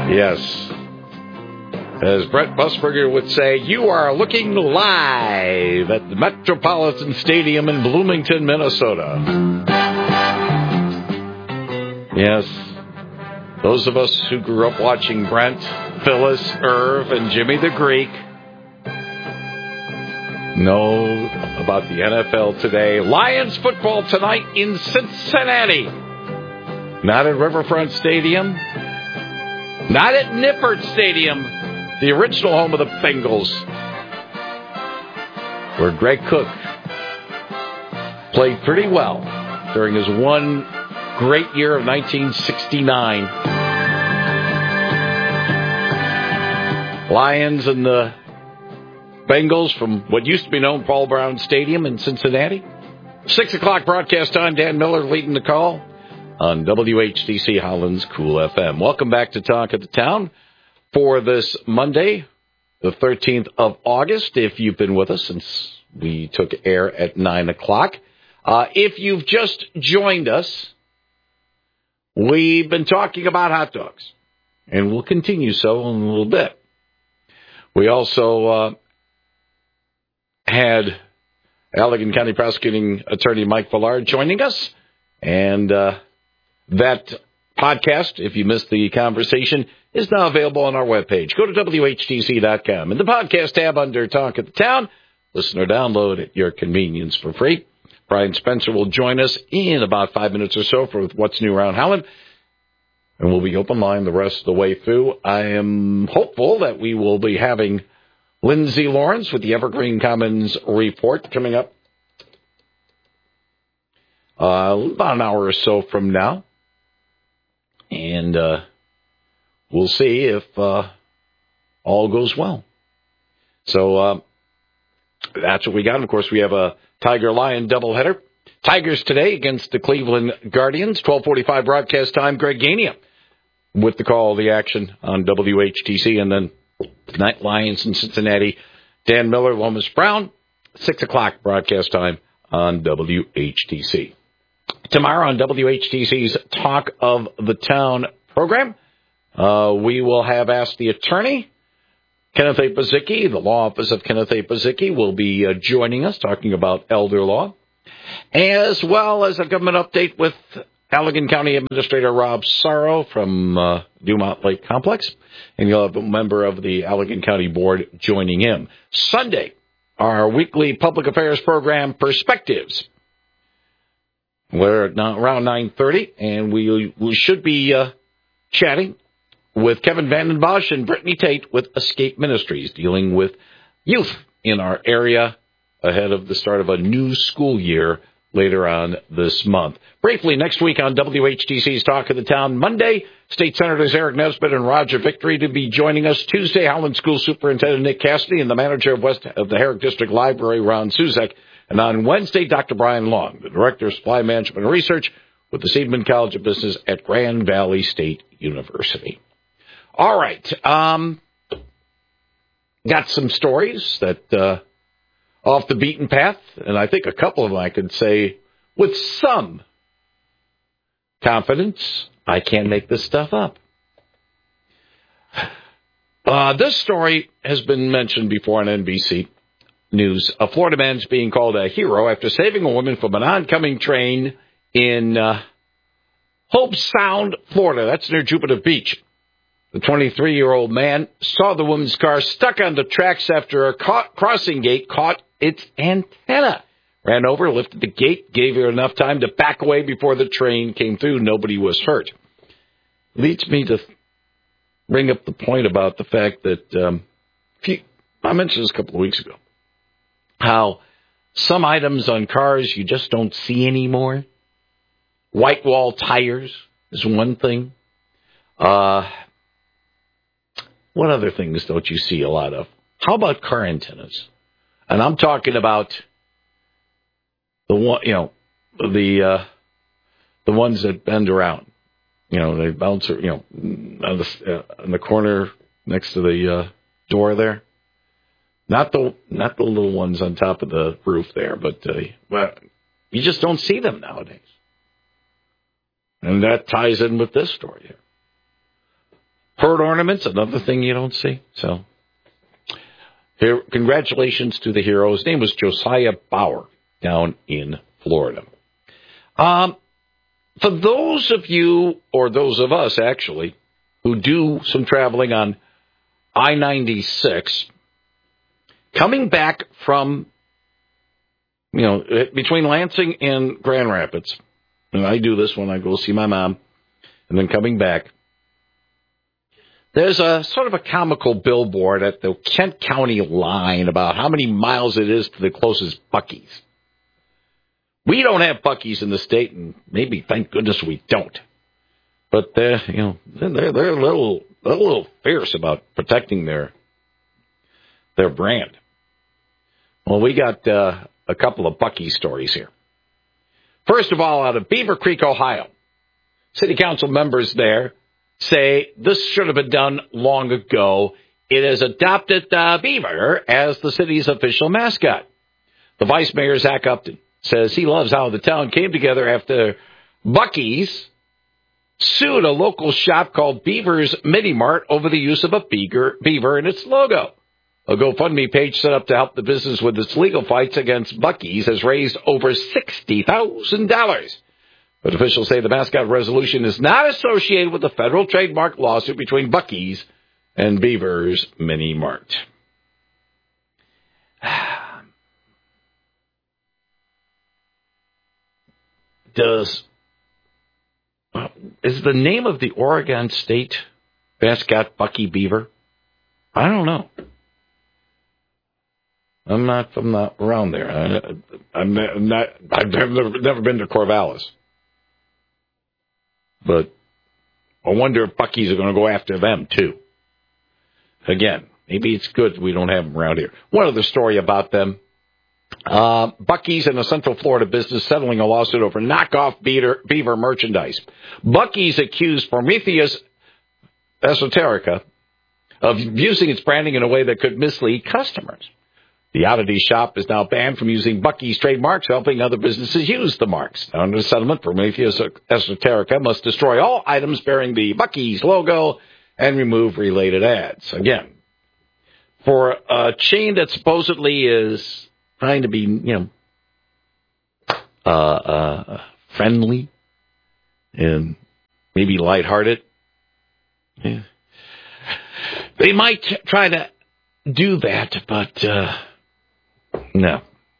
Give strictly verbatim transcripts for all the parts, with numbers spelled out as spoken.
Yes. As Brett Busberger would say, you are looking live at the Metropolitan Stadium in Bloomington, Minnesota. Yes. Those of us who grew up watching Brent, Phyllis, Irv, and Jimmy the Greek know about the N F L today. Lions football tonight in Cincinnati. Not at Riverfront Stadium. Not at Nippert Stadium, the original home of the Bengals, where Greg Cook played pretty well during his one great year of nineteen sixty-nine. Lions and the Bengals from what used to be known Paul Brown Stadium in Cincinnati. Six o'clock broadcast time. Dan Miller leading the call on W H D C Holland's Cool F M. Welcome back to Talk of the Town for this Monday, the thirteenth of August, if you've been with us since we took air at nine o'clock. Uh, if you've just joined us, we've been talking about hot dogs, and we'll continue so in a little bit. We also uh, had Allegan County Prosecuting Attorney Mike Villard joining us, and uh, that podcast, if you missed the conversation, is now available on our webpage. Go to W H D C dot com. In the podcast tab under Talk of the Town, listen or download at your convenience for free. Brian Spencer will join us in about five minutes or so for What's New Around Howland. And we'll be open line the rest of the way through. I am hopeful that we will be having Lindsay Lawrence with the Evergreen Commons report coming up uh, about an hour or so from now. And uh, we'll see if uh, all goes well. So uh, that's what we got. And, of course, we have a Tiger-Lion doubleheader. Tigers today against the Cleveland Guardians. twelve forty-five broadcast time. Greg Gania with the call of the action on W H T C. And then tonight, Lions in Cincinnati. Dan Miller, Lomas Brown. six o'clock broadcast time on W H T C. Tomorrow on W H T C's Talk of the Town program, uh, we will have Ask the Attorney. Kenneth A. Pazicki, the law office of Kenneth A. Pazicki, will be uh, joining us talking about elder law, as well as a government update with Allegan County Administrator Rob Sorrow from uh, Dumont Lake Complex, and you'll have a member of the Allegan County Board joining him. Sunday, our weekly public affairs program, Perspectives. We're now around nine thirty, and we we should be uh, chatting with Kevin Vanden Bosch and Brittany Tate with Escape Ministries, dealing with youth in our area ahead of the start of a new school year later on this month. Briefly, next week on W H T C's Talk of the Town, Monday, State Senators Eric Nesbitt and Roger Victory to be joining us. Tuesday, Howland School Superintendent Nick Cassidy and the manager of West of the Herrick District Library, Ron Suzek. And on Wednesday, Doctor Brian Long, the Director of Supply Management and Research with the Seidman College of Business at Grand Valley State University. All right. Um, got some stories that uh, off the beaten path, and I think a couple of them I could say with some confidence, I can't make this stuff up. Uh, this story has been mentioned before on N B C News. A Florida man's being called a hero after saving a woman from an oncoming train in uh, Hope Sound, Florida. That's near Jupiter Beach. The twenty-three-year-old man saw the woman's car stuck on the tracks after a ca- crossing gate caught its antenna. Ran over, lifted the gate, gave her enough time to back away before the train came through. Nobody was hurt. Leads me to bring up the point about the fact that um, you, I mentioned this a couple of weeks ago, how some items on cars you just don't see anymore. White wall tires is one thing. Uh, what other things don't you see a lot of? How about car antennas? And I'm talking about the one, you know, the uh, the ones that bend around. You know, they bounce, you know, on the uh, on the corner next to the uh, door there. Not the not the little ones on top of the roof there, but uh, well, you just don't see them nowadays. And that ties in with this story here. Herd ornaments, another thing you don't see. So, here, congratulations to the hero. His name was Josiah Bauer down in Florida. Um, for those of you, or those of us actually, who do some traveling on I ninety-six, coming back from, you know, between Lansing and Grand Rapids, and I do this when I go see my mom, and then coming back, there's a sort of a comical billboard at the Kent County line about how many miles it is to the closest Buc-ee's. We don't have Buc-ee's in the state, and maybe, thank goodness, we don't. But they're, you know, they're they're a little a little fierce about protecting their their brand. Well, we got uh, a couple of Buc-ee's stories here. First of all, out of Beaver Creek, Ohio, city council members there say this should have been done long ago. It has adopted uh, Beaver as the city's official mascot. The vice mayor, Zach Upton, says he loves how the town came together after Buc-ee's sued a local shop called Beaver's Mini Mart over the use of a beaver, beaver in its logo. A GoFundMe page set up to help the business with its legal fights against Buc-ee's has raised over sixty thousand dollars. But officials say the mascot resolution is not associated with the federal trademark lawsuit between Buc-ee's and Beaver's Mini Mart. Does is the name of the Oregon State mascot Bucky Beaver? I don't know. I'm not. I'm not around there. I, I'm not. I've never, never been to Corvallis. But I wonder if Buc-ee's are going to go after them, too. Again, maybe it's good we don't have them around here. One other story about them. Uh, Buc-ee's and a Central Florida business settling a lawsuit over knockoff beater, beaver merchandise. Buc-ee's accused Prometheus Esoterica of using its branding in a way that could mislead customers. The oddity shop is now banned from using Buc-ee's trademarks, helping other businesses use the marks. Now, under the settlement, Prometheus Esoterica must destroy all items bearing the Buc-ee's logo and remove related ads. Again, for a chain that supposedly is trying to be, you know, uh, uh, friendly and maybe lighthearted, yeah. They might try to do that, but uh, no.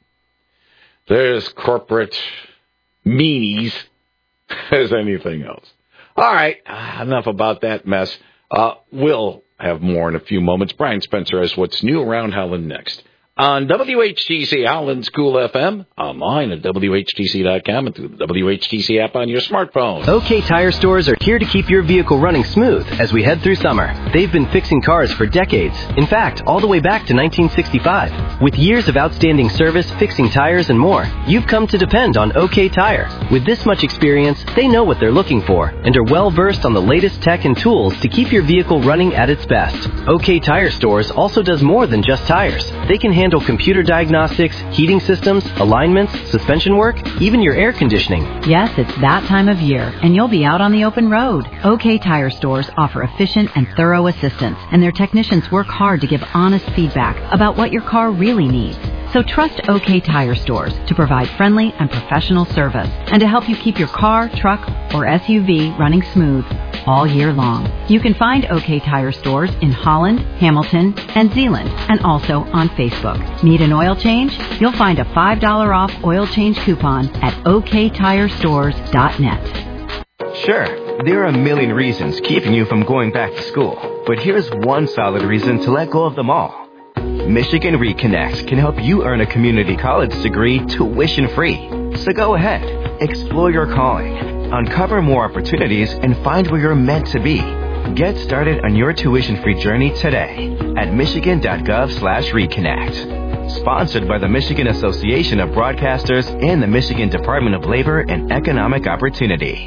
There's corporate meanies as anything else. All right, enough about that mess. Uh, we'll have more in a few moments. Brian Spencer has what's new around Howland next. On W H T C Howland's Cool F M, online at W H T C dot com and through the W H T C app on your smartphone. OK Tire Stores are here to keep your vehicle running smooth as we head through summer. They've been fixing cars for decades. In fact, all the way back to nineteen sixty-five. With years of outstanding service, fixing tires, and more, you've come to depend on OK Tire. With this much experience, they know what they're looking for and are well-versed on the latest tech and tools to keep your vehicle running at its best. OK Tire Stores also does more than just tires. They can handle computer diagnostics, heating systems, alignments, suspension work, even your air conditioning. Yes, it's that time of year, and you'll be out on the open road. OK Tire Stores offer efficient and thorough assistance, and their technicians work hard to give honest feedback about what your car really needs. So trust OK Tire Stores to provide friendly and professional service and to help you keep your car, truck, or S U V running smooth all year long. You can find OK Tire Stores in Holland, Hamilton, and Zeeland, and also on Facebook. Need an oil change? You'll find a five dollars off oil change coupon at O K tire stores dot net. Sure, there are a million reasons keeping you from going back to school, but here's one solid reason to let go of them all. Michigan Reconnect can help you earn a community college degree tuition-free. So go ahead, explore your calling, uncover more opportunities, and find where you're meant to be. Get started on your tuition-free journey today at michigan.gov slash reconnect. Sponsored by the Michigan Association of Broadcasters and the Michigan Department of Labor and Economic Opportunity.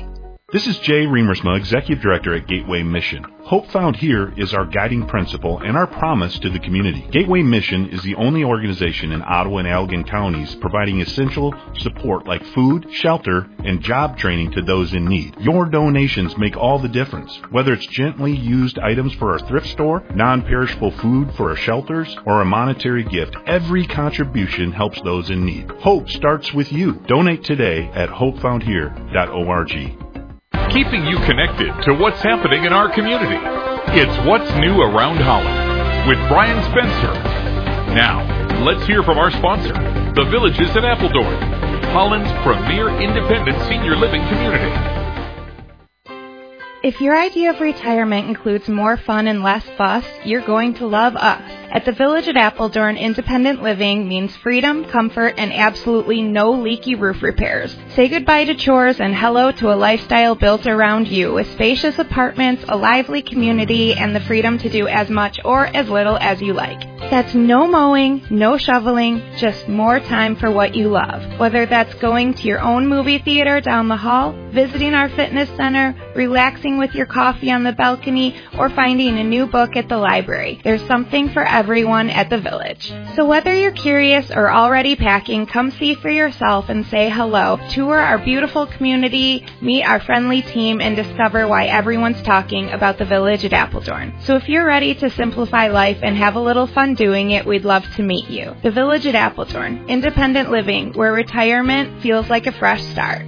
This is Jay Remersma, Executive Director at Gateway Mission. Hope Found Here is our guiding principle and our promise to the community. Gateway Mission is the only organization in Ottawa and Allegan counties providing essential support like food, shelter, and job training to those in need. Your donations make all the difference. Whether it's gently used items for our thrift store, non-perishable food for our shelters, or a monetary gift, every contribution helps those in need. Hope starts with you. Donate today at hope found here dot org. Keeping you connected to what's happening in our community. It's What's New Around Holland with Brian Spencer. Now, let's hear from our sponsor, The Villages in Appledorn, Holland's premier independent senior living community. If your idea of retirement includes more fun and less fuss, you're going to love us. At the Village at Appledorn, independent living means freedom, comfort, and absolutely no leaky roof repairs. Say goodbye to chores and hello to a lifestyle built around you with spacious apartments, a lively community, and the freedom to do as much or as little as you like. That's no mowing, no shoveling, just more time for what you love. Whether that's going to your own movie theater down the hall, visiting our fitness center, relaxing with your coffee on the balcony, or finding a new book at the library. There's something for everyone at the Village. So whether you're curious or already packing, come see for yourself and say hello. Tour our beautiful community, meet our friendly team, and discover why everyone's talking about the Village at Appledorn. So if you're ready to simplify life and have a little fun doing it, we'd love to meet you. The Village at Appledorn, independent living, where retirement feels like a fresh start.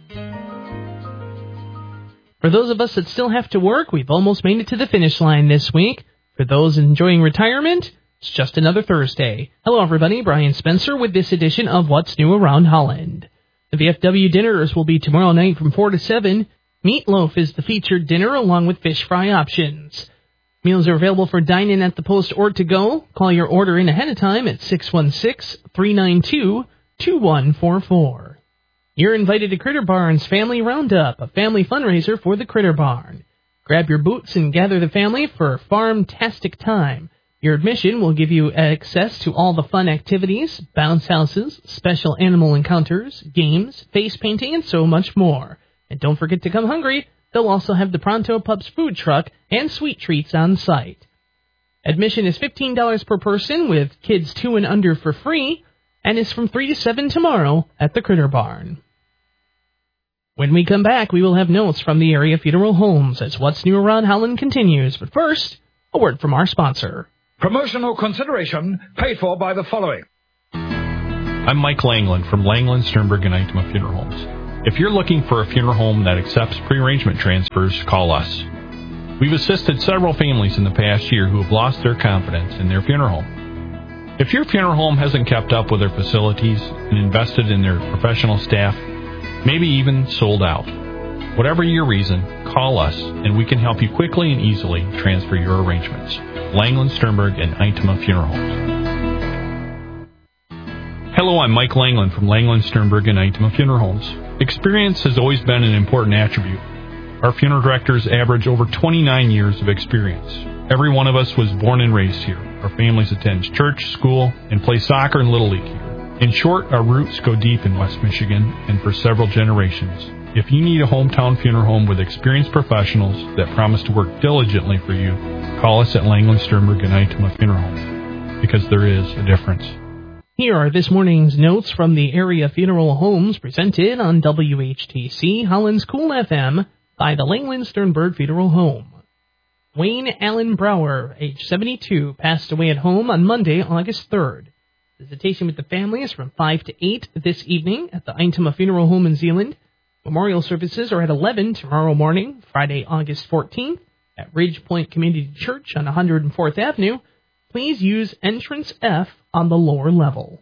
For those of us that still have to work, we've almost made it to the finish line this week. For those enjoying retirement, it's just another Thursday. Hello, everybody. Brian Spencer with this edition of What's New Around Holland. The V F W dinners will be tomorrow night from four to seven. Meatloaf is the featured dinner, along with fish fry options. Meals are available for dine-in at the post or to go. Call your order in ahead of time at six one six, three nine two, two one four four. You're invited to Critter Barn's Family Roundup, a family fundraiser for the Critter Barn. Grab your boots and gather the family for a farm-tastic time. Your admission will give you access to all the fun activities, bounce houses, special animal encounters, games, face painting, and so much more. And don't forget to come hungry. They'll also have the Pronto Pub's food truck and sweet treats on site. Admission is fifteen dollars per person, with kids two and under for free, and is from three to seven tomorrow at the Critter Barn. When we come back, we will have notes from the area funeral homes as What's New Around Holland continues. But first, a word from our sponsor. Promotional consideration paid for by the following. I'm Mike Langland from Langland, Sternberg, and Itema Funeral Homes. If you're looking for a funeral home that accepts pre-arrangement transfers, call us. We've assisted several families in the past year who have lost their confidence in their funeral home. If your funeral home hasn't kept up with their facilities and invested in their professional staff, maybe even sold out, whatever your reason, call us and we can help you quickly and easily transfer your arrangements. Langland, Sternberg, and Itema Funeral Homes. Hello, I'm Mike Langland from Langland, Sternberg, and Itema Funeral Homes. Experience has always been an important attribute. Our funeral directors average over twenty-nine years of experience. Every one of us was born and raised here. Our families attend church, school, and play soccer and Little League here. In short, our roots go deep in West Michigan and for several generations. If you need a hometown funeral home with experienced professionals that promise to work diligently for you, call us at Langland, Sternberg, and Itema Funeral Homes, because there is a difference. Here are this morning's notes from the area funeral homes presented on W H T C Holland's Cool F M by the Langland Sternberg Funeral Home. Wayne Allen Brower, age seventy-two, passed away at home on Monday, August third. Visitation with the family is from five to eight this evening at the Itema Funeral Home in Zeeland. Memorial services are at eleven tomorrow morning, Friday, August fourteenth, at Ridge Point Community Church on one hundred fourth Avenue. Please use entrance F on the lower level.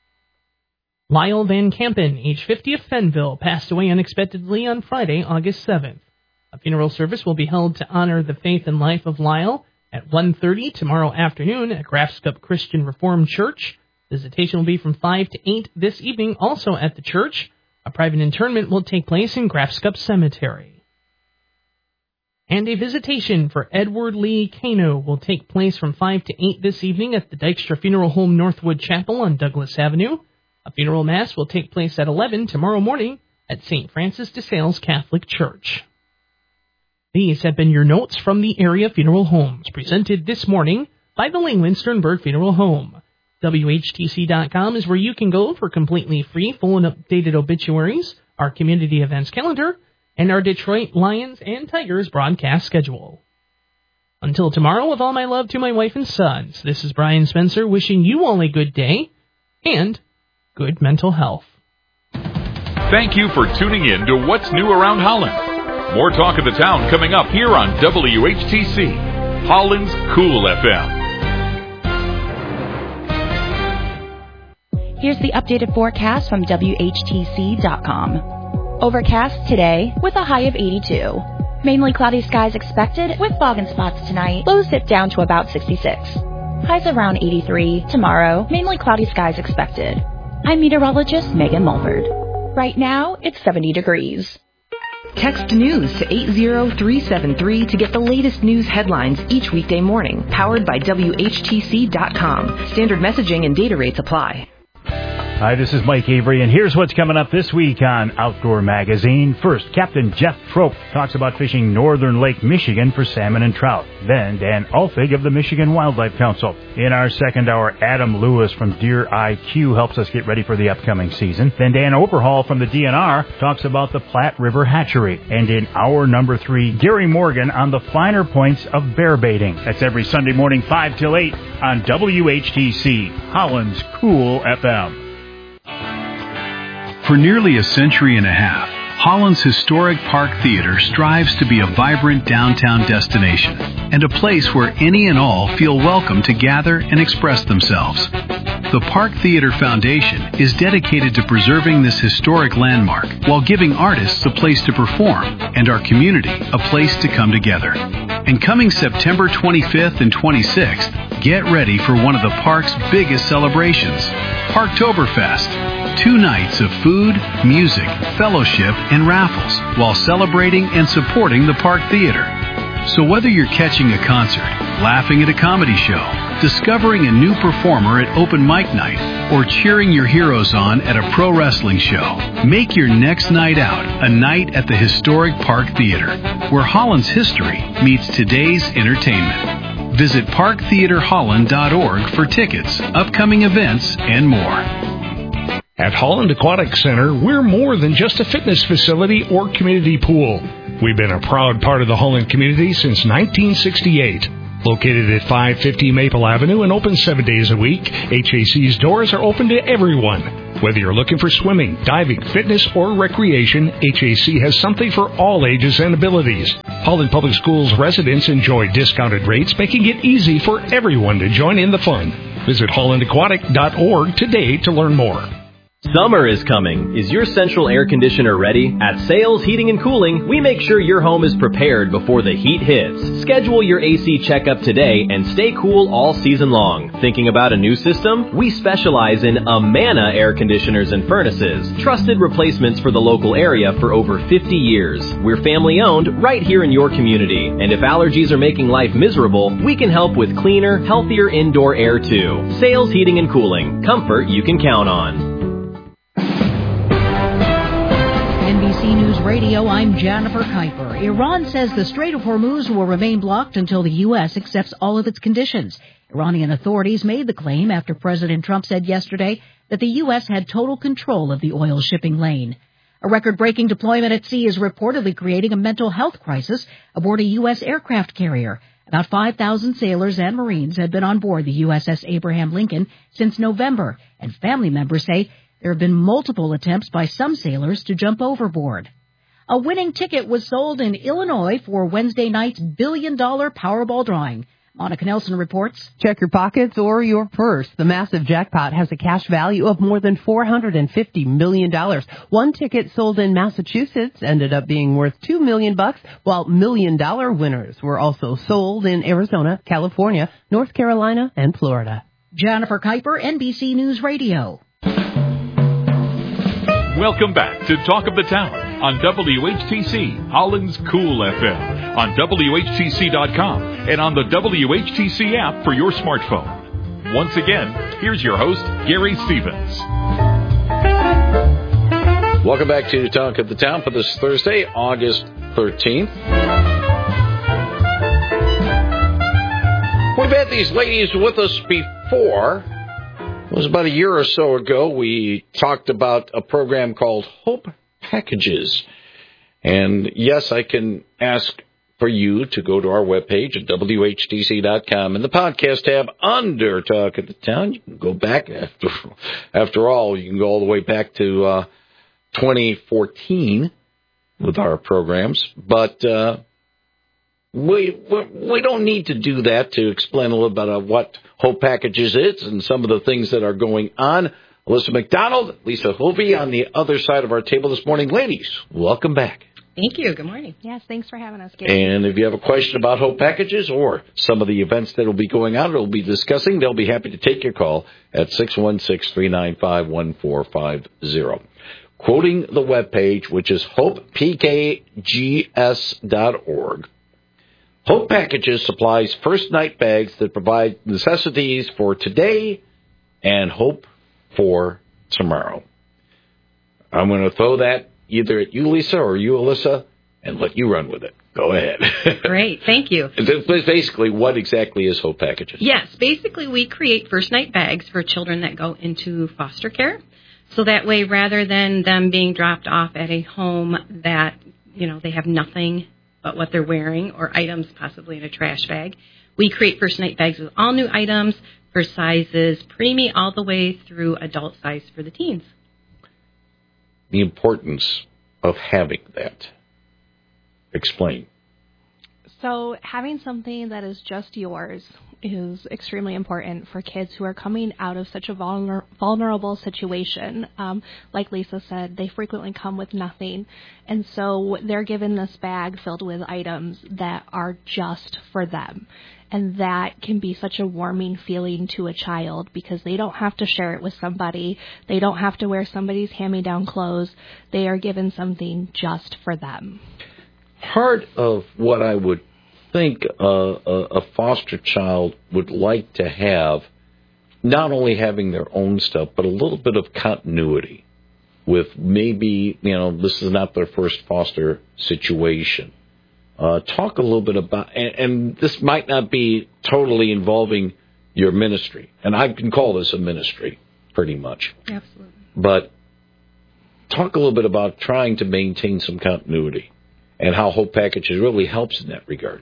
Lyle Van Kampen, age fifty, of Fenville, passed away unexpectedly on Friday, August seventh. A funeral service will be held to honor the faith and life of Lyle at one thirty tomorrow afternoon at Grafscup Christian Reformed Church. Visitation will be from five to eight this evening, also at the church. A private interment will take place in Grafscup Cemetery. And a visitation for Edward Lee Kano will take place from five to eight this evening at the Dykstra Funeral Home Northwood Chapel on Douglas Avenue. A funeral mass will take place at eleven tomorrow morning at Saint Francis de Sales Catholic Church. These have been your notes from the area funeral homes, presented this morning by the Langland Sternberg Funeral Home. W H T C dot com is where you can go for completely free, full and updated obituaries, our community events calendar, and our Detroit Lions and Tigers broadcast schedule. Until tomorrow, with all my love to my wife and sons, this is Brian Spencer wishing you all a good day and good mental health. Thank you for tuning in to What's New Around Holland. More talk of the town coming up here on W H T C, Holland's Cool F M. Here's the updated forecast from W H T C dot com. Overcast today with a high of eighty-two. Mainly cloudy skies expected with fog and spots tonight. Lows dip down to about sixty-six. Highs around eighty-three. Tomorrow, mainly cloudy skies expected. I'm meteorologist Megan Mulford. Right now, it's seventy degrees. Text news to eight zero three seven three to get the latest news headlines each weekday morning. Powered by W H T C dot com. Standard messaging and data rates apply. Hi, this is Mike Avery, and here's what's coming up this week on Outdoor Magazine. First, Captain Jeff Trope talks about fishing northern Lake Michigan for salmon and trout. Then, Dan Ulfig of the Michigan Wildlife Council. In our second hour, Adam Lewis from Deer I Q helps us get ready for the upcoming season. Then Dan Overhaul from the D N R talks about the Platte River Hatchery. And in hour number three, Gary Morgan on the finer points of bear baiting. That's every Sunday morning, five till eight on W H T C, Holland's Cool F M. For nearly a century and a half, Holland's Historic Park Theater strives to be a vibrant downtown destination and a place where any and all feel welcome to gather and express themselves. The Park Theater Foundation is dedicated to preserving this historic landmark while giving artists a place to perform and our community a place to come together. And coming September twenty-fifth and twenty-sixth, get ready for one of the park's biggest celebrations, Parktoberfest. Two nights of food, music, fellowship, and raffles while celebrating and supporting the Park Theater. So whether you're catching a concert, laughing at a comedy show, discovering a new performer at open mic night, or cheering your heroes on at a pro wrestling show, make your next night out a night at the Historic Park Theater, where Holland's history meets today's entertainment. Visit park theater holland dot org for tickets, upcoming events, and more. At Holland Aquatic Center, we're more than just a fitness facility or community pool. We've been a proud part of the Holland community since nineteen sixty-eight. Located at five fifty Maple Avenue and open seven days a week, H A C's doors are open to everyone. Whether you're looking for swimming, diving, fitness, or recreation, H A C has something for all ages and abilities. Holland Public Schools residents enjoy discounted rates, making it easy for everyone to join in the fun. Visit holland aquatic dot org today to learn more. Summer is coming. Is your central air conditioner ready? At Sales Heating and Cooling, we make sure your home is prepared before the heat hits. Schedule your A C checkup today and stay cool all season long. Thinking about a new system? We specialize in Amana air conditioners and furnaces, trusted replacements for the local area for over fifty years. We're family owned right here in your community. And if allergies are making life miserable, we can help with cleaner, healthier indoor air too. Sales Heating and Cooling. Comfort you can count on. N B C News Radio, I'm Jennifer Kuiper. Iran says the Strait of Hormuz will remain blocked until the U S accepts all of its conditions. Iranian authorities made the claim after President Trump said yesterday that the U S had total control of the oil shipping lane. A record-breaking deployment at sea is reportedly creating a mental health crisis aboard a U S aircraft carrier. About five thousand sailors and Marines had been on board the U S S Abraham Lincoln since November, and family members say there have been multiple attempts by some sailors to jump overboard. A winning ticket was sold in Illinois for Wednesday night's billion-dollar Powerball drawing. Monica Nelson reports. Check your pockets or your purse. The massive jackpot has a cash value of more than four hundred fifty million dollars. One ticket sold in Massachusetts ended up being worth two million dollars bucks, while million-dollar winners were also sold in Arizona, California, North Carolina, and Florida. Jennifer Kuiper, N B C News Radio. Welcome back to Talk of the Town on W H T C, Holland's Cool F M, on W H T C dot com, and on the W H T C app for your smartphone. Once again, here's your host, Gary Stevens. Welcome back to Talk of the Town for this Thursday, August thirteenth. We've had these ladies with us before. It was about a year or so ago. We talked about a program called Hope Packages. And yes, I can ask for you to go to our webpage at W H T C dot com. In the podcast tab under Talk of the Town, you can go back. After, after all, you can go all the way back to uh, twenty fourteen with our programs. But uh, we, we don't need to do that to explain a little bit of what Hope Packages is and some of the things that are going on. Alyssa McDonald, Lisa Hovey on the other side of our table this morning. Ladies, welcome back. Thank you. Good morning. Yes, thanks for having us, Gary. And if you have a question about Hope Packages or some of the events that will be going on or will be discussing, they'll be happy to take your call at six one six, three nine five, one four five zero. Quoting the webpage, which is hope p k g s dot org, Hope Packages supplies first night bags that provide necessities for today and hope for tomorrow. I'm going to throw that either at you, Lisa, or you, Alyssa, and let you run with it. Go ahead. Great. Thank you. Basically, what exactly is Hope Packages? Yes. Basically, we create first night bags for children that go into foster care. So that way, rather than them being dropped off at a home that, you know, they have nothing but what they're wearing or items possibly in a trash bag, we create first night bags with all new items for sizes preemie all the way through adult size for the teens. The importance of having that. Explain. So having something that is just yours is extremely important for kids who are coming out of such a vulner- vulnerable situation. Um, like Lisa said, they frequently come with nothing. And so they're given this bag filled with items that are just for them. And that can be such a warming feeling to a child because they don't have to share it with somebody. They don't have to wear somebody's hand-me-down clothes. They are given something just for them. Part of what I would think uh, a, a foster child would like to have, not only having their own stuff, but a little bit of continuity with maybe, you know, this is not their first foster situation. Uh, talk a little bit about, and, and this might not be totally involving your ministry, and I can call this a ministry pretty much. Absolutely. But talk a little bit about trying to maintain some continuity and how Hope Packages really helps in that regard.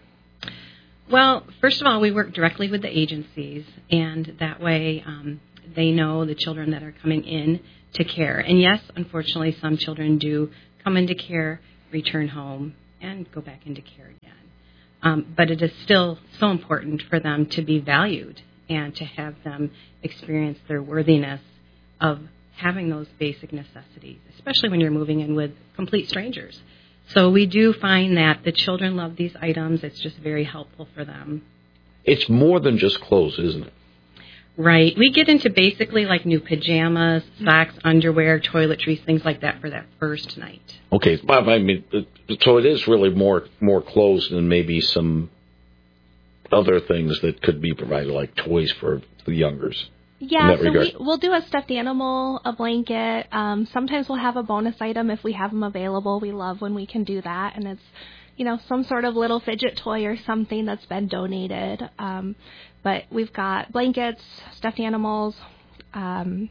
Well, first of all, we work directly with the agencies, and that way um, they know the children that are coming in to care. And yes, unfortunately, some children do come into care, return home, and go back into care again. Um, but it is still so important for them to be valued and to have them experience their worthiness of having those basic necessities, especially when you're moving in with complete strangers. So we do find that the children love these items. It's just very helpful for them. It's more than just clothes, isn't it? Right. We get into basically like new pajamas, socks, underwear, toiletries, things like that for that first night. Okay. I mean, so it is really more more clothes than maybe some other things that could be provided, like toys for the youngers. Yeah, so we, we'll do a stuffed animal, a blanket. Um, sometimes we'll have a bonus item if we have them available. We love when we can do that, and it's, you know, some sort of little fidget toy or something that's been donated. Um, but we've got blankets, stuffed animals, um,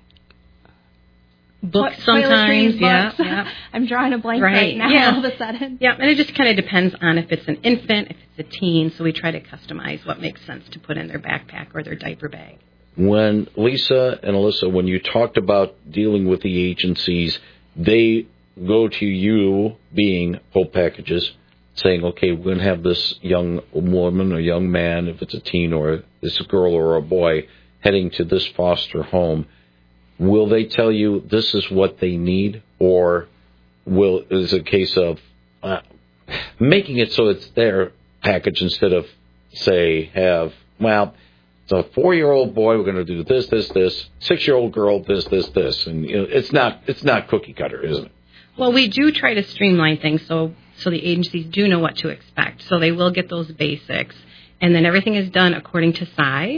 books to- sometimes. Books. Yeah, yeah. I'm drawing a blank right, right now yeah. all of a sudden. Yeah, and it just kind of depends on if it's an infant, if it's a teen. So we try to customize what makes sense to put in their backpack or their diaper bag. When Lisa and Alyssa, when you talked about dealing with the agencies, they go to you, being Hope Packages, saying, okay, we're going to have this young woman or young man, if it's a teen or this girl or a boy, heading to this foster home. Will they tell you this is what they need, or will is it a case of uh, making it so it's their package instead of, say, have, well, it's a four-year-old boy, we're going to do this, this, this. Six-year-old girl, this, this, this. And you know, it's not it's not cookie cutter, isn't it? Well, we do try to streamline things so so the agencies do know what to expect. So they will get those basics, and then everything is done according to size.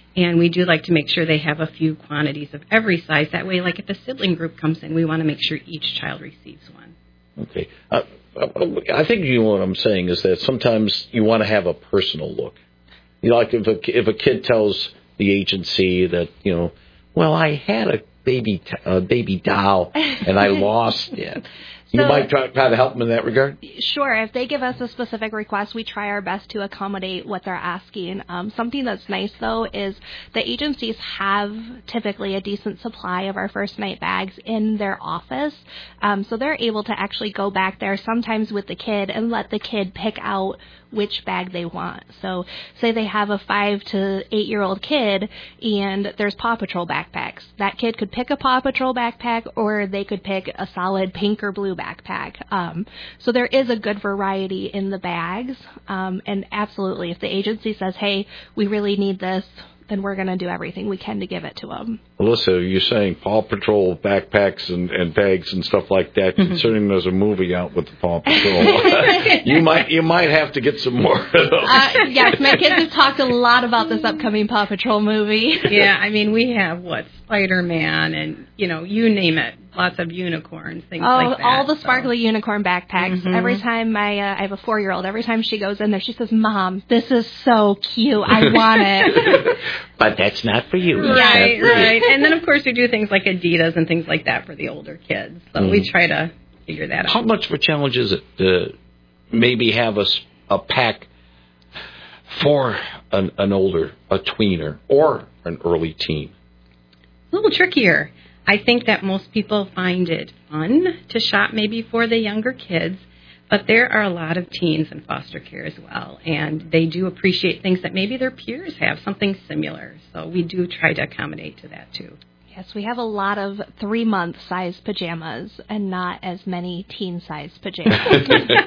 And we do like to make sure they have a few quantities of every size. That way, like if a sibling group comes in, we want to make sure each child receives one. Okay. Uh, I think you know what I'm saying is that sometimes you want to have a personal look. You know, like if a, if a kid tells the agency that, you know, well, I had a baby t- a baby doll and I lost it. You So, might try, try to help them in that regard? Sure. If they give us a specific request, we try our best to accommodate what they're asking. Um, something that's nice, though, is the agencies have typically a decent supply of our first night bags in their office. Um, so they're able to actually go back there sometimes with the kid and let the kid pick out which bag they want. So say they have a five to eight year old kid and there's Paw Patrol backpacks. That kid could pick a Paw Patrol backpack or they could pick a solid pink or blue backpack. Um, so there is a good variety in the bags. Um, and absolutely, if the agency says, hey, we really need this, then we're going to do everything we can to give it to them. Alyssa, you're saying Paw Patrol backpacks and, and bags and stuff like that, Mm-hmm. considering there's a movie out with the Paw Patrol. you might you might have to get some more of those. Uh, yes, my kids have talked a lot about this upcoming Paw Patrol movie. Yeah, I mean, we have, what, Spider-Man and, you know, you name it. Lots of unicorns, things oh, like that. all the sparkly so. unicorn backpacks. Mm-hmm. Every time my, uh, I have a four-year-old, every time she goes in there, she says, Mom, this is so cute. I want it. But that's not for you. Right, right. And then, of course, we do things like Adidas and things like that for the older kids. So mm. we try to figure that out. How much of a challenge is it to maybe have a, a pack for an, an older, a tweener, or an early teen? A little trickier. I think that most people find it fun to shop maybe for the younger kids, but there are a lot of teens in foster care as well, and they do appreciate things that maybe their peers have, something similar. So we do try to accommodate to that, too. Yes, we have a lot of three-month size pajamas and not as many teen-size pajamas.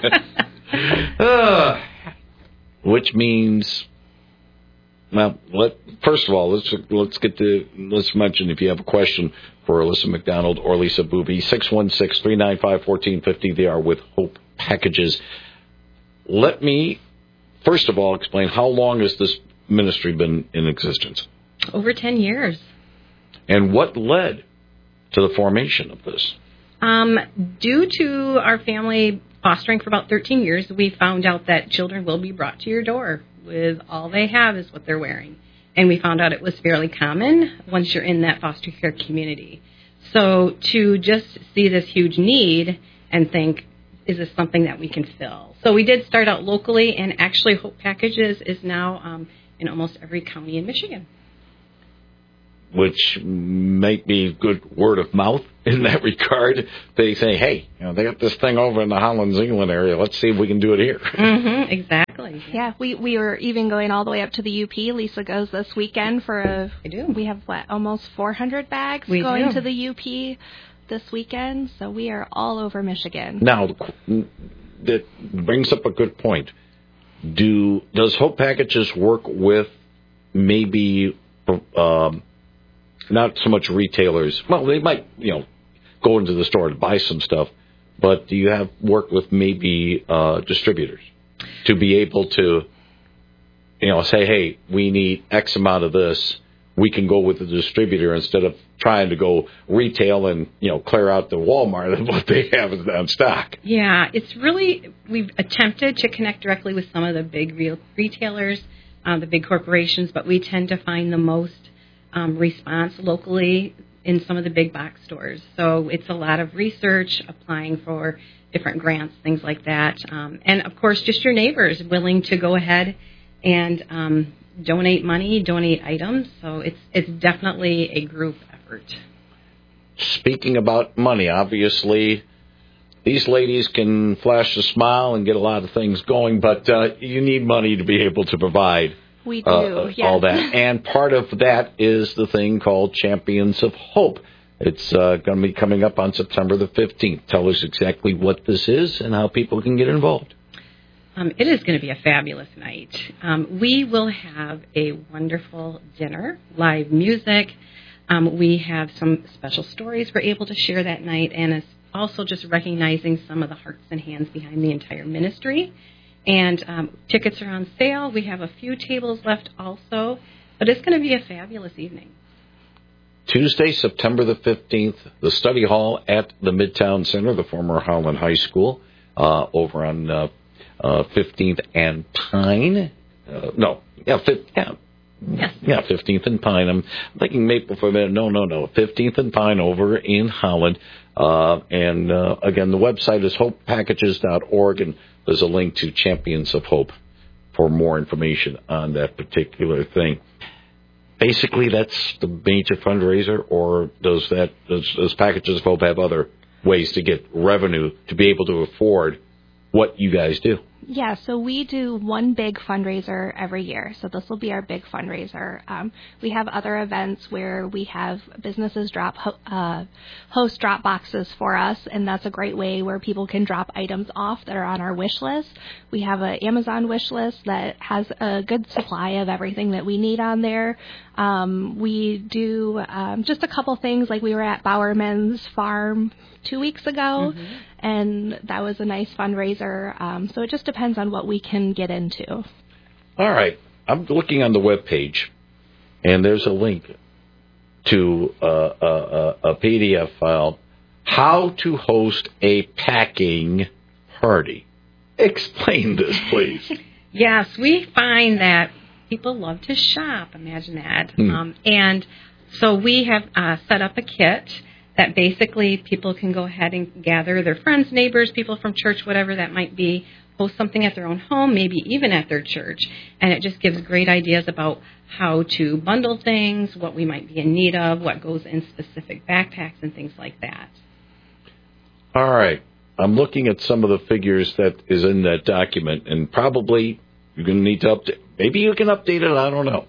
uh, which means... Well, let, first of all, let's let's get to let's mention if you have a question for Alyssa McDonald or Lisa Booby, six one six, three nine five, one four five zero. They are with Hope Packages. Let me first of all explain how long has this ministry been in existence? Over ten years. And what led to the formation of this? Um, due to our family fostering for about thirteen years, we found out that children will be brought to your door with all they have is what they're wearing. And we found out it was fairly common once you're in that foster care community. So to just see this huge need and think, is this something that we can fill? So we did start out locally, and actually Hope Packages is now um, in almost every county in Michigan. Which might be good word of mouth in that regard. They say, hey, you know, they got this thing over in the Holland-Zeeland area. Let's see if we can do it here. Mm-hmm, exactly. Yeah, we, we were even going all the way up to the U P. Lisa goes this weekend for a... I do. We have, what, almost four hundred bags we going do. to the U P this weekend. So we are all over Michigan. Now, that brings up a good point. Do Does Hope Packages work with maybe... Um, not so much retailers. Well, they might, you know, go into the store to buy some stuff, but do you have work with maybe uh, distributors to be able to, you know, say, hey, we need X amount of this. We can go with the distributor instead of trying to go retail and, you know, clear out the Walmart of what they have in stock. Yeah, it's really, we've attempted to connect directly with some of the big real retailers, uh, the big corporations, but we tend to find the most Um, response locally in some of the big box stores. So it's a lot of research, applying for different grants, things like that. Um, and, of course, just your neighbors willing to go ahead and um, donate money, donate items. So it's it's definitely a group effort. Speaking about money, obviously, these ladies can flash a smile and get a lot of things going, but uh, you need money to be able to provide We do, uh, yes. all that. And part of that is the thing called Champions of Hope. It's uh, going to be coming up on September the fifteenth. Tell us exactly what this is and how people can get involved. Um, it is going to be a fabulous night. Um, we will have a wonderful dinner, live music. Um, we have some special stories we're able to share that night, and it's also just recognizing some of the hearts and hands behind the entire ministry. And um, tickets are on sale. We have a few tables left also. But it's going to be a fabulous evening. Tuesday, September the fifteenth, the study hall at the Midtown Center, the former Holland High School, uh, over on uh, uh, fifteenth and Pine. Uh, no, yeah, fifth, yeah. Yes. Yeah, fifteenth and Pine. I'm thinking Maple for a minute. No, no, no. fifteenth and Pine over in Holland. Uh, and, uh, again, the website is hope packages dot org, and there's a link to Champions of Hope for more information on that particular thing. Basically, that's the major fundraiser, or does that does, does Packages of Hope have other ways to get revenue to be able to afford what you guys do? Yeah, so we do one big fundraiser every year. So this will be our big fundraiser. Um, we have other events where we have businesses drop ho- uh, host drop boxes for us, and that's a great way where people can drop items off that are on our wish list. We have an Amazon wish list that has a good supply of everything that we need on there. Um, we do um, just a couple things, like we were at Bowerman's Farm two weeks ago, mm-hmm. and that was a nice fundraiser. Um, so it just depends on what we can get into. All right. I'm looking on the webpage, and there's a link to uh, a, a, a P D F file, How to Host a Packing Party. Explain this, please. Yes, we find that people love to shop. Imagine that. Hmm. Um, and so we have uh, set up a kit that basically people can go ahead and gather their friends, neighbors, people from church, whatever that might be, host something at their own home, maybe even at their church. And it just gives great ideas about how to bundle things, what we might be in need of, what goes in specific backpacks and things like that. All right. I'm looking at some of the figures that is in that document, and probably you're going to need to update. Maybe you can update it. I don't know.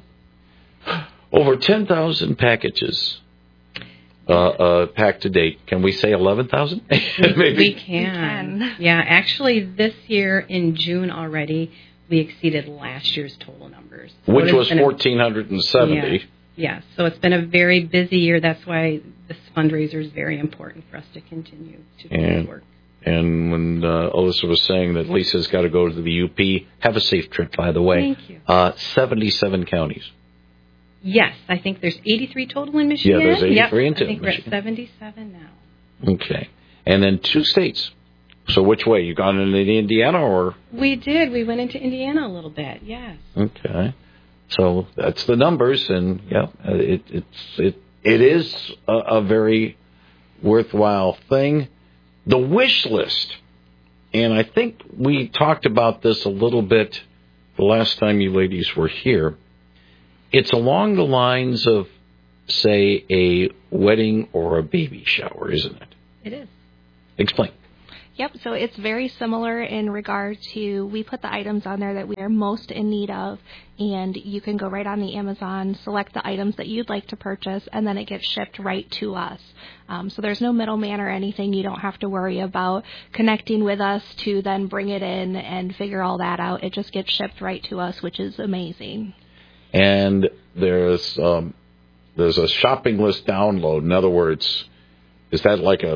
Over ten thousand packages uh, uh, packed to date. Can we say eleven thousand? Maybe we can. we can. Yeah, actually, this year in June already, we exceeded last year's total numbers. So which was one thousand four hundred seventy. Yeah. Yeah, so it's been a very busy year. That's why this fundraiser is very important for us to continue to do and, this work. And when uh, Alyssa was saying that Lisa's got to go to the U P, have a safe trip, by the way. Thank you. Uh, seventy-seven counties. Yes, I think there's eighty-three total in Michigan. Yeah, there's eighty-three yep, in I think Michigan. we're at seventy-seven now. Okay. And then two states. So which way? You gone into Indiana or? We did. We went into Indiana a little bit, yes. Okay. So that's the numbers, and yeah, it, it's it it is a, a very worthwhile thing. The wish list, and I think we talked about this a little bit the last time you ladies were here. It's along the lines of, say, a wedding or a baby shower, isn't it? It is. Explain. Yep, so it's very similar in regard to, we put the items on there that we are most in need of, and you can go right on the Amazon, select the items that you'd like to purchase, and then it gets shipped right to us. Um, so there's no middleman or anything. You don't have to worry about connecting with us to then bring it in and figure all that out. It just gets shipped right to us, which is amazing. And there's um, there's a shopping list download. In other words, is that like a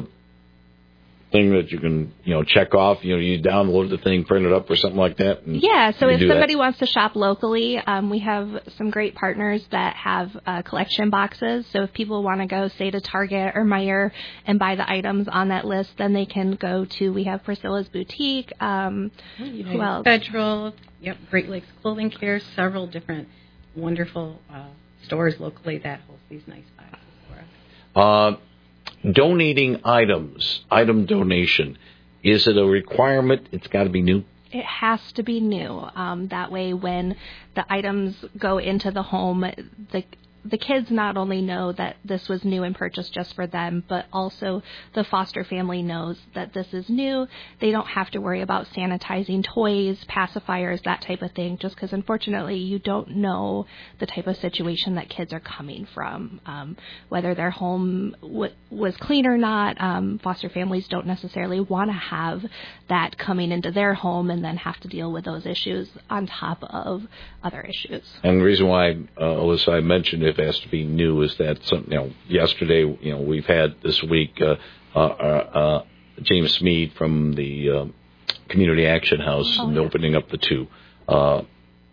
thing that you can, you know, check off? You know, you download the thing, print it up, or something like that? And yeah, so if somebody that. wants to shop locally, um, we have some great partners that have uh, collection boxes. So if people want to go, say, to Target or Meijer and buy the items on that list, then they can go to, we have Priscilla's Boutique. Um, who else? Federal, yep, Great Lakes Clothing Care, several different wonderful uh, stores locally that hold these nice boxes for us. Uh, Donating items, item donation, is it a requirement? It's got to be new? It has to be new. Um, that way when the items go into the home, the the kids not only know that this was new and purchased just for them, but also the foster family knows that this is new. They don't have to worry about sanitizing toys, pacifiers, that type of thing, just because unfortunately you don't know the type of situation that kids are coming from. Um, whether their home w- was clean or not, um, foster families don't necessarily want to have that coming into their home and then have to deal with those issues on top of other issues. And the reason why, uh, Alyssa, I mentioned it has to be new is that some, you know, yesterday, you know, we've had this week uh, uh, uh, James Smead from the uh, Community Action House oh, and yeah. opening up the two. Uh,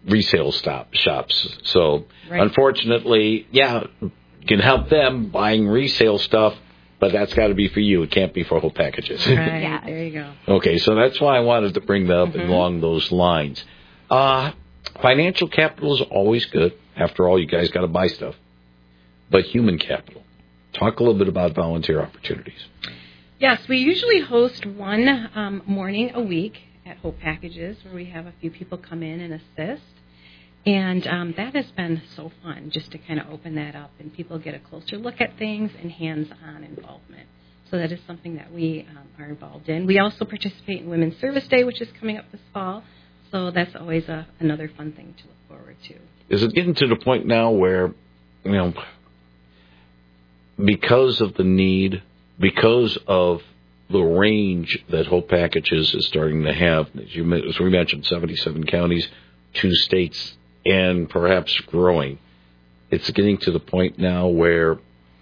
resale stop shops. So, Right. unfortunately, yeah, you can help them buying resale stuff, but that's got to be for you. It can't be for whole packages. Right, yeah. There you go. Okay, so that's why I wanted to bring that up Mm-hmm. along those lines. Uh, financial capital is always good. After all, you guys got to buy stuff. But human capital. Talk a little bit about volunteer opportunities. Yes, we usually host one um, morning a week at Hope Packages where we have a few people come in and assist. And um, that has been so fun just to kind of open that up and people get a closer look at things and hands-on involvement. So that is something that we um, are involved in. We also participate in Women's Service Day, which is coming up this fall. So that's always a, another fun thing to look forward to. Is it getting to the point now where, you know, because of the need, because of the range that Hope Packages is starting to have, as, you, as we mentioned, seventy-seven counties, two states, and perhaps growing, it's getting to the point now where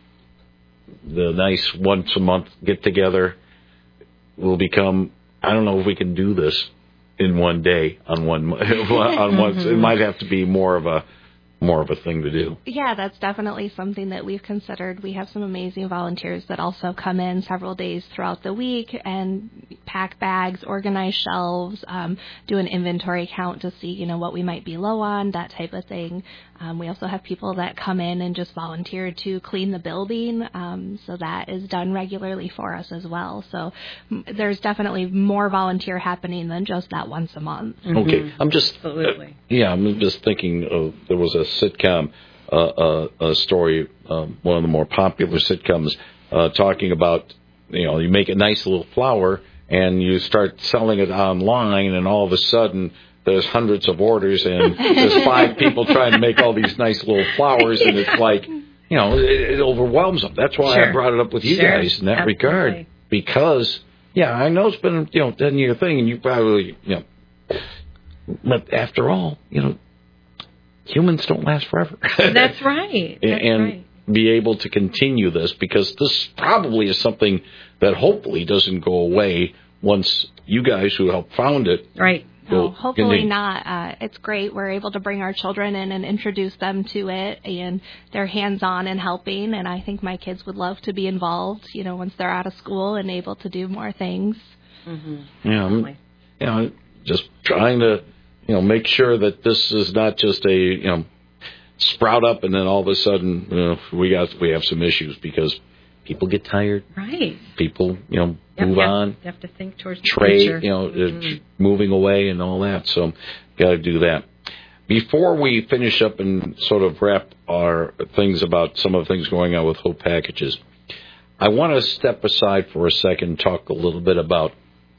the nice once-a-month get-together will become, I don't know if we can do this in one day on one on one. It might have to be more of a more of a thing to do. Yeah, that's definitely something that we've considered. We have some amazing volunteers that also come in several days throughout the week and pack bags, organize shelves, um, do an inventory count to see, you know, what we might be low on, that type of thing. Um, we also have people that come in and just volunteer to clean the building, um, so that is done regularly for us as well. So m- there's definitely more volunteer happening than just that once a month. Okay, I'm just Absolutely. Uh, yeah, I'm just thinking of, there was a sitcom, uh, uh, a story, um, one of the more popular sitcoms, uh, talking about, you know, you make a nice little flower and you start selling it online, and all of a sudden there's hundreds of orders and there's five people trying to make all these nice little flowers, and it's like, you know, it, it overwhelms them. That's why Sure. I brought it up with you Sure. guys in that Absolutely. regard, because yeah, I know it's been, you know, ten year thing, and you probably, you know, but after all, you know, humans don't last forever. That's right. That's and right. be able to continue this, because this probably is something that hopefully doesn't go away once you guys who helped found it. Right. No, will hopefully continue. not. Uh, it's great. We're able to bring our children in and introduce them to it, and they're hands-on and helping, and I think my kids would love to be involved, you know, once they're out of school and able to do more things. Mm-hmm. Yeah, I'm, you know, just trying to, you know, make sure that this is not just a, you know, sprout up and then all of a sudden, you know, we got we have some issues, because people get tired. Right. People, you know, Yep, move yep. on. You have to think towards the Trade, future. you know, uh, Mhm. moving away and all that. So, got to do that. Before we finish up and sort of wrap our things about some of the things going on with Hope Packages, I want to step aside for a second and talk a little bit about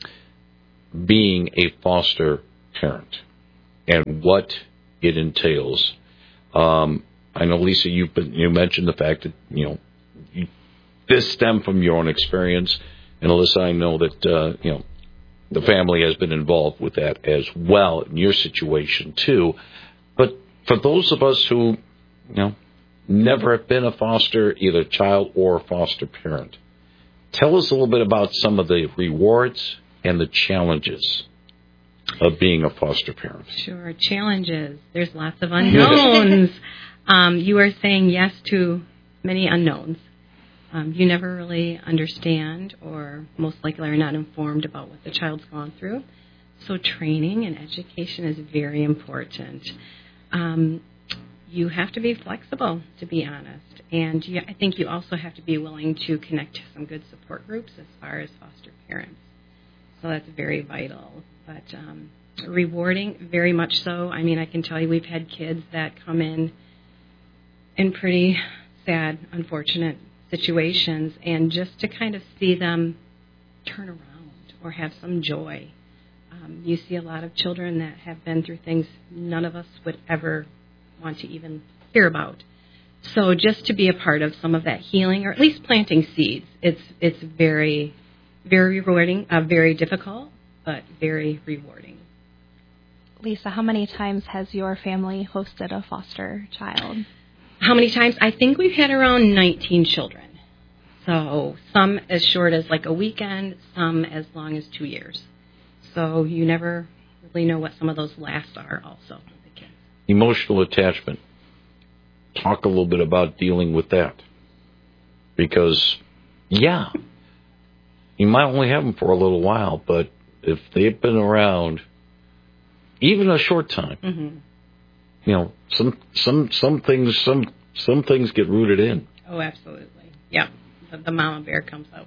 being a foster parent and what it entails. Um, I know, Lisa, you you mentioned the fact that, you know, you, this stemmed from your own experience. And Alyssa, I know that, uh, you know, the family has been involved with that as well in your situation too. But for those of us who, you know, never have been a foster, either child or foster parent, tell us a little bit about some of the rewards and the challenges of being a foster parent. Sure. Challenges. There's lots of unknowns. um, you are saying yes to many unknowns. Um, you never really understand, or most likely are not informed about what the child's gone through. So training and education is very important. Um, you have to be flexible, to be honest. And you, I think you also have to be willing to connect to some good support groups as far as foster parents. So that's very vital. But um, rewarding, very much so. I mean, I can tell you we've had kids that come in in pretty sad, unfortunate situations, and just to kind of see them turn around or have some joy. Um, you see a lot of children that have been through things none of us would ever want to even hear about. So just to be a part of some of that healing, or at least planting seeds, it's it's very, very rewarding, uh, very difficult, but very rewarding. Lisa, how many times has your family hosted a foster child? How many times? I think we've had around nineteen children. So some as short as like a weekend, some as long as two years. So you never really know what some of those lasts are also. The kids. emotional attachment. Talk a little bit about dealing with that. Because, yeah, you might only have them for a little while, but if they've been around even a short time, Mm-hmm. you know, some some some things some some things get rooted in. Oh, absolutely. Yeah, the, the mama bear comes out.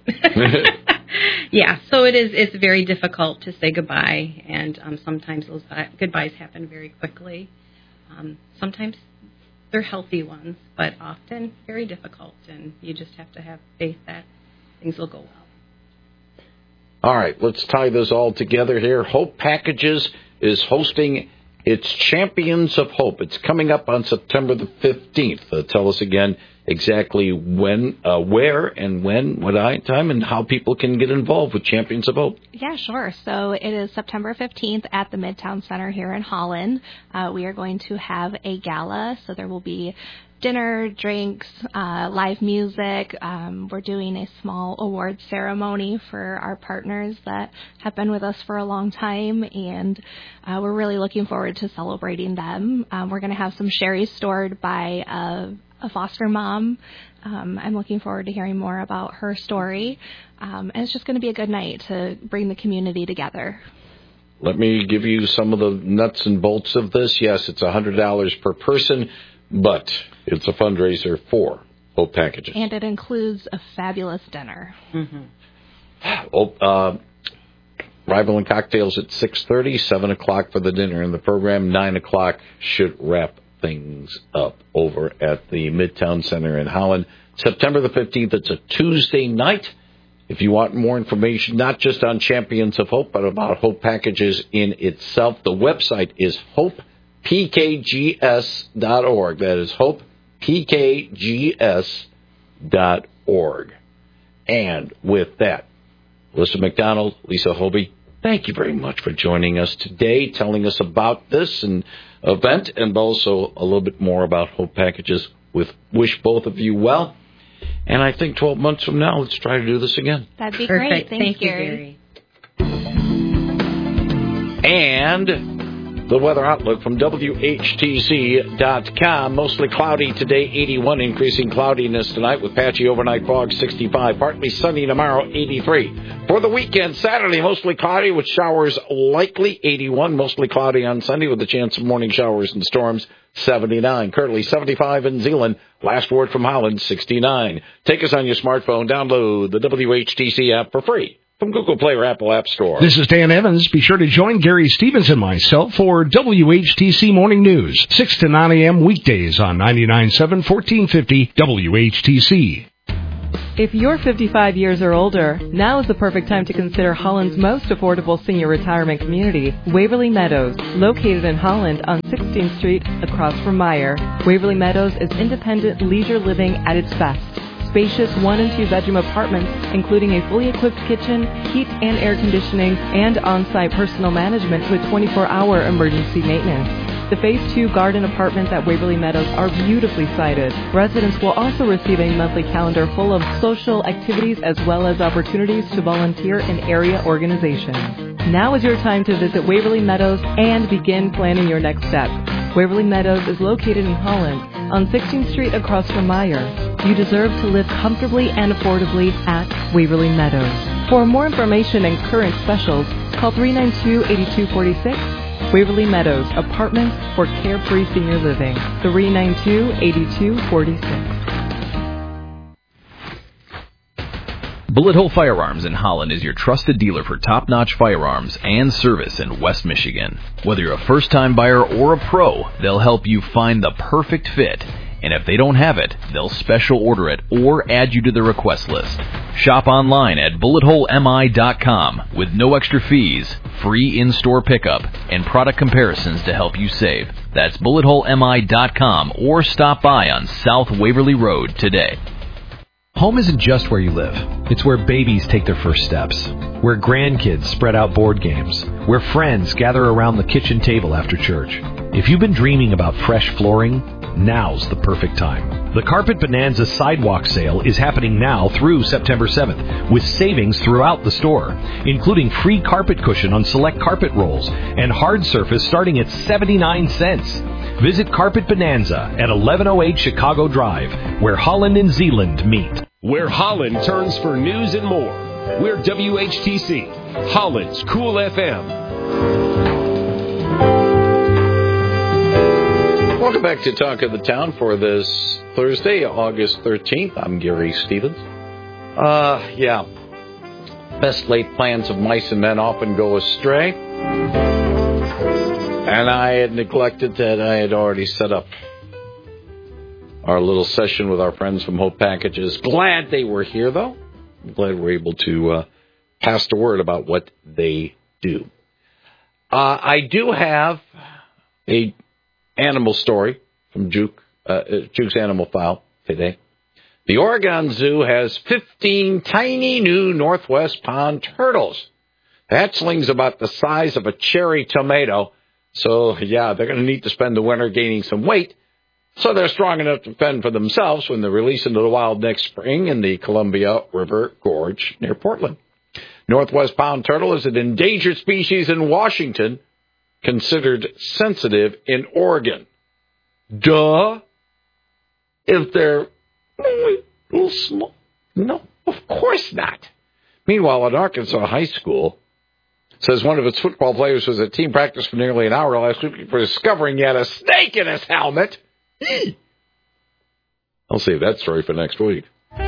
Yeah, so it is. It's very difficult to say goodbye, and um, sometimes those goodbyes happen very quickly. Um, sometimes they're healthy ones, but often very difficult, and you just have to have faith that things will go well. All right, let's tie this all together here. Hope Packages is hosting its Champions of Hope. It's coming up on September the fifteenth. Uh, tell us again exactly when, uh, where, and when, what time, and how people can get involved with Champions of Hope. Yeah, sure. So it is September fifteenth at the Midtown Center here in Holland. Uh, we are going to have a gala, so there will be dinner, drinks, uh, live music. Um, we're doing a small award ceremony for our partners that have been with us for a long time, and uh, we're really looking forward to celebrating them. Um, we're going to have some sherry stored by a a foster mom. Um, I'm looking forward to hearing more about her story. Um, and it's just going to be a good night to bring the community together. Let me give you some of the nuts and bolts of this. Yes, it's one hundred dollars per person, but it's a fundraiser for Hope Packages. And it includes a fabulous dinner. Mm-hmm. Oh, uh, Arrival and cocktails at six thirty, seven o'clock for the dinner in the program, nine o'clock should wrap things up over at the Midtown Center in Holland. September the fifteenth, it's a Tuesday night. If you want more information, not just on Champions of Hope, but about Hope Packages in itself, the website is hope p k g s dot org. That is hope p k g s dot org. And with that, Melissa McDonald, Lisa Hobie, thank you very much for joining us today, telling us about this and event, and also a little bit more about Hope Packages. With wish both of you well, and I think twelve months from now, let's try to do this again. That'd be Perfect. great. Thanks, Thank you, Gary. And the weather outlook from W H T C dot com. Mostly cloudy today, eighty-one. Increasing cloudiness tonight with patchy overnight fog, sixty-five. Partly sunny tomorrow, eighty-three. For the weekend, Saturday, mostly cloudy with showers likely, eighty-one. Mostly cloudy on Sunday with a chance of morning showers and storms, seventy-nine. Currently seventy-five in Zeeland. Last word from Holland, sixty-nine. Take us on your smartphone. Download the W H T C app for free from Google Play or Apple App Store. This is Dan Evans. Be sure to join Gary Stevens and myself for W H T C Morning News, six to nine a.m. weekdays on ninety-nine point seven, fourteen fifty W H T C. If you're fifty-five years or older, now is the perfect time to consider Holland's most affordable senior retirement community, Waverly Meadows, located in Holland on sixteenth Street across from Meyer. Waverly Meadows is independent leisure living at its best. Spacious one and two bedroom apartments, including a fully equipped kitchen, heat and air conditioning, and on-site personal management with twenty-four hour emergency maintenance. The Phase two garden apartments at Waverly Meadows are beautifully sited. Residents will also receive a monthly calendar full of social activities as well as opportunities to volunteer in area organizations. Now is your time to visit Waverly Meadows and begin planning your next step. Waverly Meadows is located in Holland on sixteenth Street across from Meyer. You deserve to live comfortably and affordably at Waverly Meadows. For more information and current specials, call three nine two, eight two four six. Waverly Meadows, apartments for carefree senior living. three nine two, eight two four six. Bullet Hole Firearms in Holland is your trusted dealer for top-notch firearms and service in West Michigan. Whether you're a first-time buyer or a pro, they'll help you find the perfect fit. And if they don't have it, they'll special order it or add you to the request list. Shop online at bullet hole m i dot com with no extra fees, free in-store pickup, and product comparisons to help you save. That's bullet hole m i dot com or stop by on South Waverly Road today. Home isn't just where you live. It's where babies take their first steps, where grandkids spread out board games, where friends gather around the kitchen table after church. If you've been dreaming about fresh flooring, now's the perfect time. The Carpet Bonanza Sidewalk Sale is happening now through September seventh, with savings throughout the store, including free carpet cushion on select carpet rolls and hard surface starting at seventy-nine cents. Visit Carpet Bonanza at eleven oh eight Chicago Drive, where Holland and Zeeland meet. Where Holland turns for news and more. We're W H T C, Holland's Cool F M. Welcome back to Talk of the Town for this Thursday, August thirteenth. I'm Gary Stevens. Uh, yeah. Best laid plans of mice and men often go astray. And I had neglected that I had already set up our little session with our friends from Hope Packages. Glad they were here, though. I'm glad we're able to uh, pass the word about what they do. Uh, I do have a animal story from Juke, uh, Juke's Animal File today. The Oregon Zoo has fifteen tiny new Northwest pond turtles. The hatchling's about the size of a cherry tomato. So, yeah, they're going to need to spend the winter gaining some weight so they're strong enough to fend for themselves when they're released into the wild next spring in the Columbia River Gorge near Portland. Northwest pond turtle is an endangered species in Washington, considered sensitive in Oregon. Duh. If they're a little small. No, of course not. Meanwhile, at Arkansas High School, says one of its football players was at team practice for nearly an hour last week for discovering he had a snake in his helmet. I'll save that story for next week.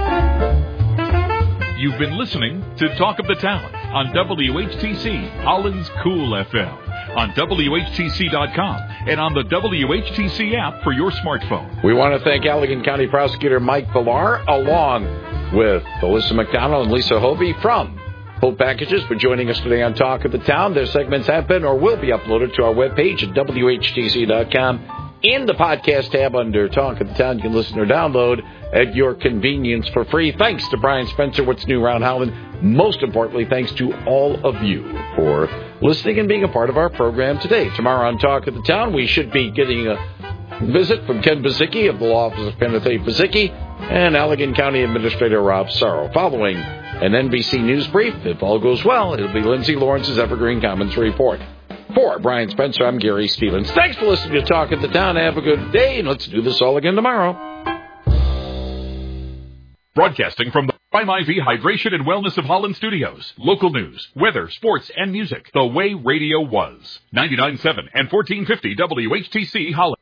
You've been listening to Talk of the Town on W H T C, Holland's Cool F M, on W H T C dot com, and on the W H T C app for your smartphone. We want to thank Allegan County Prosecutor Mike Villar, along with Melissa McDonald and Lisa Hovey from Hope Packages, for joining us today on Talk of the Town. Their segments have been or will be uploaded to our webpage at W H T C dot com. In the podcast tab under Talk of the Town, you can listen or download at your convenience for free. Thanks to Brian Spencer, What's New Around Holland. Most importantly, thanks to all of you for listening and being a part of our program today. Tomorrow on Talk of the Town, we should be getting a visit from Ken Bazicki of the Law Office of Kenneth A. Bazicki and Allegan County Administrator Rob Sorrow. Following an N B C News brief, if all goes well, it'll be Lindsay Lawrence's Evergreen Commons Report. For Brian Spencer, I'm Gary Stevens. Thanks for listening to Talk of the Town. Have a good day, and let's do this all again tomorrow. Broadcasting from the Prime I V Hydration and Wellness of Holland Studios. Local news, weather, sports, and music. The way radio was. ninety-nine point seven and fourteen fifty W H T C Holland.